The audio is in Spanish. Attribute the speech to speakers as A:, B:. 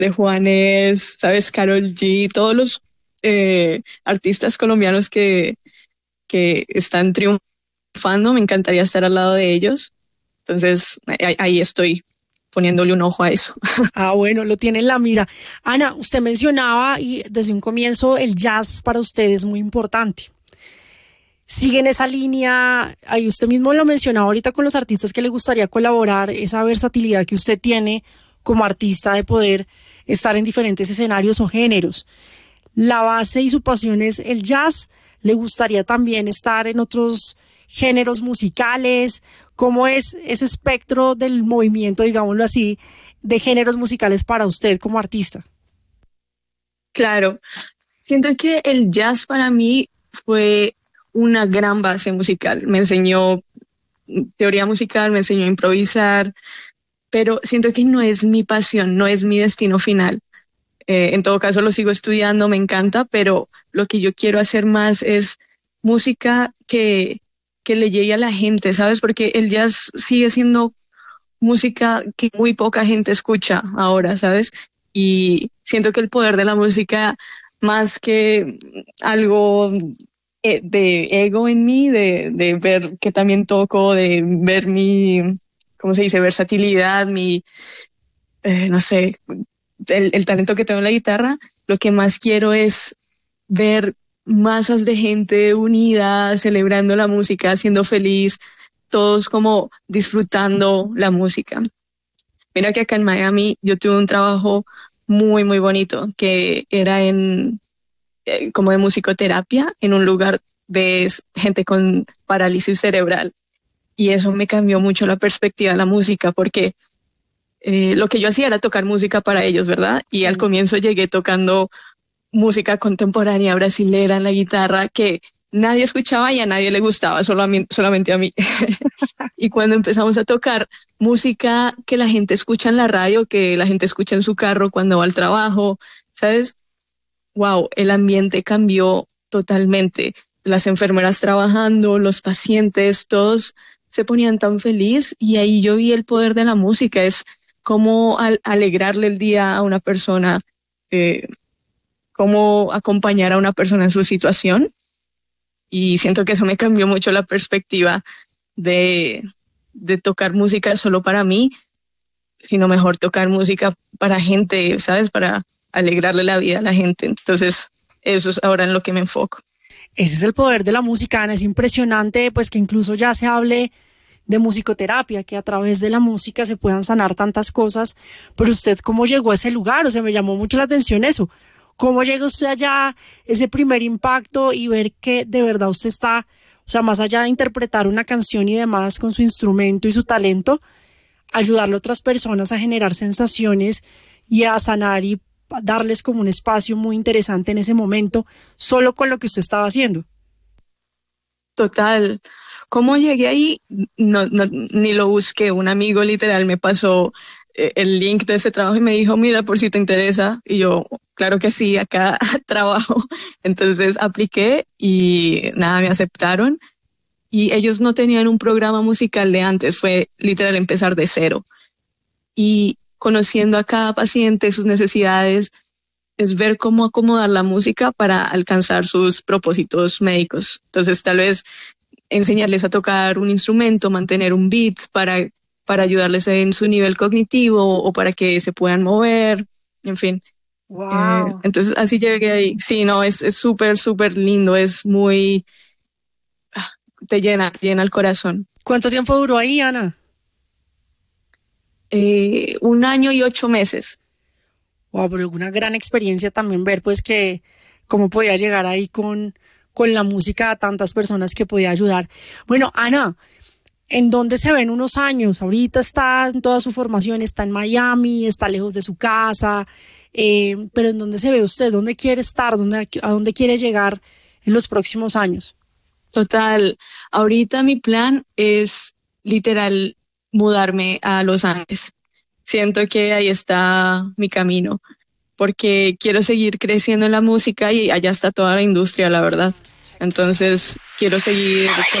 A: de Juanes, ¿sabes? Karol G, todos los artistas colombianos que están triunfando, me encantaría estar al lado de ellos. Entonces, ahí estoy poniéndole un ojo a eso.
B: Ah, bueno, lo tiene en la mira. Ana, usted mencionaba y desde un comienzo el jazz para usted es muy importante. Sigue en esa línea, ahí usted mismo lo mencionaba ahorita con los artistas que le gustaría colaborar, esa versatilidad que usted tiene como artista de poder estar en diferentes escenarios o géneros. La base y su pasión es el jazz. ¿Le gustaría también estar en otros géneros musicales? ¿Cómo es ese espectro del movimiento, digámoslo así, de géneros musicales para usted como artista?
A: Claro, siento que el jazz para mí fue una gran base musical. Me enseñó teoría musical, me enseñó a improvisar, pero siento que no es mi pasión, no es mi destino final. En todo caso lo sigo estudiando, me encanta, pero lo que yo quiero hacer más es música que le llegue a la gente, ¿sabes? Porque el jazz sigue siendo música que muy poca gente escucha ahora, ¿sabes? Y siento que el poder de la música, más que algo de ego en mí, de ver que también toco, de ver mi, ¿cómo se dice?, versatilidad, mi, no sé, el talento que tengo en la guitarra, lo que más quiero es ver masas de gente unida, celebrando la música, siendo feliz, todos como disfrutando la música. Mira que acá en Miami yo tuve un trabajo muy, muy bonito, que era como de musicoterapia, en un lugar de gente con parálisis cerebral. Y eso me cambió mucho la perspectiva de la música, porque lo que yo hacía era tocar música para ellos, ¿verdad? Y al comienzo llegué tocando música contemporánea brasilera en la guitarra que nadie escuchaba y a nadie le gustaba, solamente a mí. Y cuando empezamos a tocar música que la gente escucha en la radio, que la gente escucha en su carro cuando va al trabajo, ¿sabes? Wow, el ambiente cambió totalmente. Las enfermeras trabajando, los pacientes, todos se ponían tan feliz y ahí yo vi el poder de la música, es cómo alegrarle el día a una persona, eh, cómo acompañar a una persona en su situación, y siento que eso me cambió mucho la perspectiva de, de tocar música solo para mí, sino mejor tocar música para gente, ¿sabes? Para alegrarle la vida a la gente. Entonces, eso es ahora en lo que me enfoco.
B: Ese es el poder de la música, Ana. Es impresionante, pues, que incluso ya se hable de musicoterapia, que a través de la música se puedan sanar tantas cosas. Pero usted, ¿cómo llegó a ese lugar? O sea, me llamó mucho la atención eso. ¿Cómo llega usted allá, ese primer impacto y ver que de verdad usted está, o sea, más allá de interpretar una canción y demás con su instrumento y su talento, ayudarle a otras personas a generar sensaciones y a sanar y darles como un espacio muy interesante en ese momento, solo con lo que usted estaba haciendo?
A: Total. ¿Cómo llegué ahí? No, ni lo busqué. Un amigo literal me pasó el link de ese trabajo y me dijo, mira, por si te interesa. Y yo, claro que sí, acá trabajo. Entonces apliqué y nada, me aceptaron. Y ellos no tenían un programa musical de antes, fue literal empezar de cero. Y conociendo a cada paciente, sus necesidades, es ver cómo acomodar la música para alcanzar sus propósitos médicos. Entonces, tal vez enseñarles a tocar un instrumento, mantener un beat para ayudarles en su nivel cognitivo o para que se puedan mover, en fin.
B: Wow.
A: Entonces, así llegué ahí. Sí, no, es súper, súper lindo, es muy, te llena el corazón.
B: ¿Cuánto tiempo duró ahí, Ana?
A: 1 año y 8 meses.
B: Wow, pero una gran experiencia también ver pues que cómo podía llegar ahí con la música a tantas personas que podía ayudar. Bueno, Ana, ¿en dónde se ven unos años? Ahorita está en toda su formación, está en Miami, está lejos de su casa, pero ¿en dónde se ve usted? ¿Dónde quiere estar? ¿A dónde quiere llegar en los próximos años?
A: Total, ahorita mi plan es literal mudarme a Los Ángeles. Siento que ahí está mi camino, porque quiero seguir creciendo en la música y allá está toda la industria, la verdad. Entonces, quiero seguir